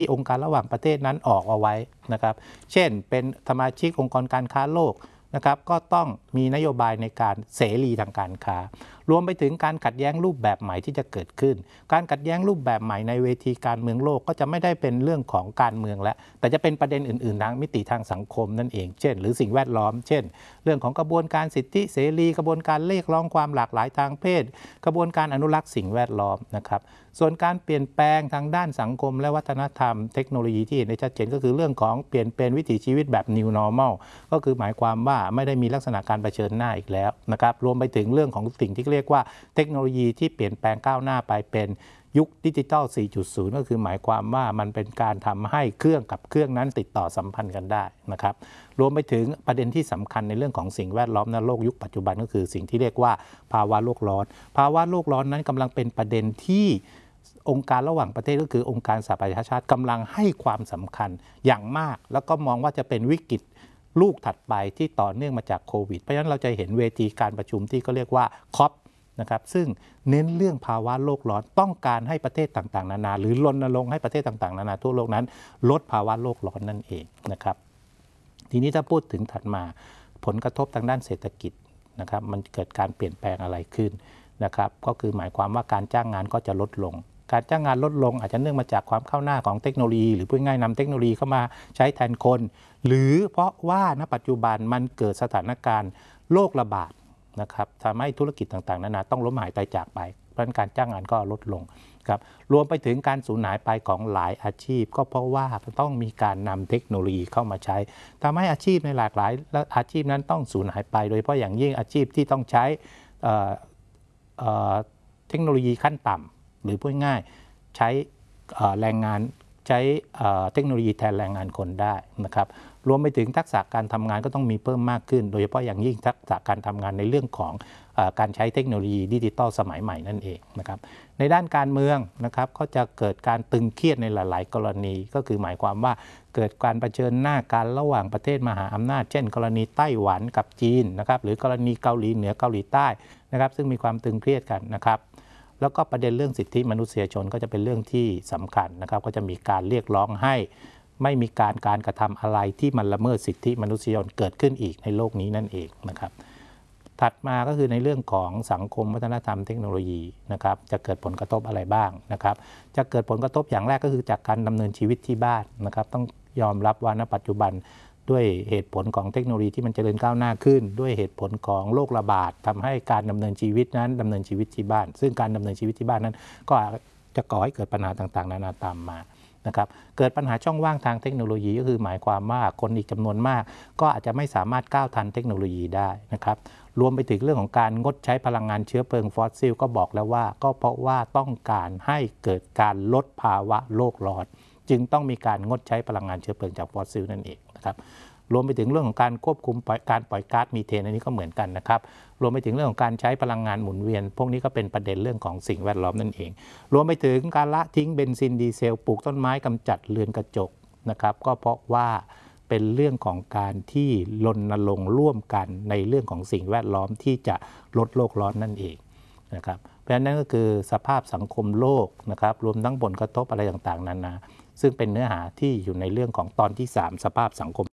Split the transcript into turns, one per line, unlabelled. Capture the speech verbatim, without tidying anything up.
ที่องค์การระหว่างประเทศนั้นออกเอาไว้นะครับเช่นเป็นสมาชิกองค์กรการค้าโลกนะครับก็ต้องมีนโยบายในการเสรีทางการค้ารวมไปถึงการขัดแย้งรูปแบบใหม่ที่จะเกิดขึ้นการขัดแย้งรูปแบบใหม่ในเวทีการเมืองโลกก็จะไม่ได้เป็นเรื่องของการเมืองแล้วแต่จะเป็นประเด็นอื่นๆทางมิติทางสังคมนั่นเองเช่นหรือสิ่งแวดล้อมเช่นเรื่องของกระบวนการสิทธิเสรีกระบวนการเรียกร้องความหลากหลายทางเพศกระบวนการอนุรักษ์สิ่งแวดล้อมนะครับส่วนการเปลี่ยนแปลงทางด้านสังคมและวัฒนธรรมเทคโนโลยีที่เห็นได้ชัดเจนก็คือเรื่องของเปลี่ยนเป็นวิถีชีวิตแบบ New Normal ก็คือหมายความว่าไม่ได้มีลักษณะการเผชิญหน้าอีกแล้วนะครับรวมไปถึงเรื่องของสิ่งที่เรียกว่าเทคโนโลยีที่เปลี่ยนแปลงก้าวหน้าไปเป็นยุคดิจิทัล สี่จุดศูนย์ ก็คือหมายความว่ามันเป็นการทำให้เครื่องกับเครื่องนั้นติดต่อสัมพันธ์กันได้นะครับรวมไปถึงประเด็นที่สำคัญในเรื่องของสิ่งแวดล้อมในโลกยุคปัจจุบันก็คือสิ่งที่เรียกว่าภาวะโลกร้อนภาวะโลกร้อนนั้นกำลังเป็นประเด็นที่องค์การระหว่างประเทศก็คือองค์การสหประชาชาติกำลังให้ความสำคัญอย่างมากแล้วก็มองว่าจะเป็นวิกฤตลูกถัดไปที่ต่อเนื่องมาจากโควิดเพราะฉะนั้นเราจะเห็นเวทีการประชุมที่เขาเรียกว่าคอปนะครับซึ่งเน้นเรื่องภาวะโลกร้อนต้องการให้ประเทศต่างๆนานาหรือรณรงค์ให้ประเทศต่างๆนานาทั่วโลกนั้นลดภาวะโลกร้อนนั่นเองนะครับทีนี้ถ้าพูดถึงถัดมาผลกระทบทางด้านเศรษฐกิจนะครับมันเกิดการเปลี่ยนแปลงอะไรขึ้นนะครับก็คือหมายความว่าการจ้างงานก็จะลดลงการจ้างงานลดลงอาจจะเนื่องมาจากความก้าวหน้าของเทคโนโลยีหรือพูดง่ายนำเทคโนโลยีเข้ามาใช้แทนคนหรือเพราะว่าณปัจจุบันมันเกิดสถานการณ์โรคระบาดนะครับทำให้ธุรกิจต่างๆนานาต้องล้มหายตายจากไปเพราะฉะนั้นการจ้างงานก็ลดลงครับรวมไปถึงการสูญหายไปของหลายอาชีพก็เพราะว่าต้องมีการนำเทคโนโลยีเข้ามาใช้ทำให้อาชีพในหลากหลายอาชีพนั้นต้องสูญหายไปโดยเฉพาะอย่างยิ่งอาชีพที่ต้องใช้เทคโนโลยีขั้นต่ำหรือพูดง่ายใช้แรงงานใช้เทคโนโลยีแทนแรงงานคนได้นะครับรวมไปถึงทักษะการทำงานก็ต้องมีเพิ่มมากขึ้นโดยเฉพาะอย่างยิ่งทักษะการทำงานในเรื่องของเอ่อการใช้เทคโนโลยีดิจิตอลสมัยใหม่นั่นเองนะครับในด้านการเมืองนะครับก็จะเกิดการตึงเครียดในหลายๆกรณีก็คือหมายความว่าเกิดการเผชิญหน้ากันระหว่างประเทศมหาอำนาจเช่นกรณีไต้หวันกับจีนนะครับหรือกรณีเกาหลีเหนือเกาหลีใต้นะครับซึ่งมีความตึงเครียดกันนะครับแล้วก็ประเด็นเรื่องสิทธิมนุษยชนก็จะเป็นเรื่องที่สำคัญนะครับก็จะมีการเรียกร้องให้ไม่มีการการกระทำอะไรที่มันละเมิดสิทธิมนุษยชนเกิดขึ้นอีกในโลกนี้นั่นเองนะครับถัดมาก็คือในเรื่องของสังคมวัฒนธรรมเทคโนโลยีนะครับจะเกิดผลกระทบอะไรบ้างนะครับจะเกิดผลกระทบอย่างแรกก็คือจากการดำเนินชีวิตที่บ้านนะครับต้องยอมรับว่าณปัจจุบันด้วยเหตุผลของเทคโนโลยีที่มันเจริญก้าวหน้าขึ้นด้วยเหตุผลของโรคระบาดทำให้การดำเนินชีวิตนั้นดำเนินชีวิตที่บ้านซึ่งการดำเนินชีวิตที่บ้านนั้นก็จะก่อให้เกิดปัญหาต่างๆนานาตามมานะครับเกิดปัญหาช่องว่างทางเทคโนโลยีก็คือหมายความว่าคนอีกจำนวนมากก็อาจจะไม่สามารถก้าวทันเทคโนโลยีได้นะครับรวมไปถึงเรื่องของการงดใช้พลังงานเชื้อเพลิงฟอสซิลก็บอกแล้วว่าก็เพราะว่าต้องการให้เกิดการลดภาวะโลกร้อนจึงต้องมีการงดใช้พลังงานเชื้อเพลิงจากฟอสซิลนั่นเองนะครับรวมไปถึงเรื่องของการควบคุมการปล่อยก๊าซมีเทนอันนี้ก็เหมือนกันนะครับรวมไปถึงเรื่องของการใช้พลังงานหมุนเวียนพวกนี้ก็เป็นประเด็นเรื่องของสิ่งแวดล้อมนั่นเองรวมไปถึงการละทิ้งเบนซินดีเซลปลูกต้นไม้กำจัดเรือนกระจกนะครับก็เพราะว่าเป็นเรื่องของการที่รณรงค์ร่วมกันในเรื่องของสิ่งแวดล้อมที่จะลดโลกร้อนนั่นเองนะครับเพราะฉะนั้นก็คือสภาพสังคมโลกนะครับรวมทั้งผลกระทบอะไรต่างๆนานาซึ่งเป็นเนื้อหาที่อยู่ในเรื่องของตอนที่สามสภาพสังคม